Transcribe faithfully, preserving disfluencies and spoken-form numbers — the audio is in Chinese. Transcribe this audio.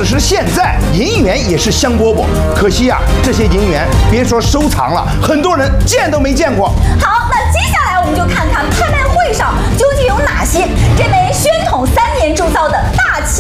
是现在银元也是香饽饽，可惜啊，这些银元别说收藏了，很多人见都没见过。 好，那接下来我们就看看拍卖会上究竟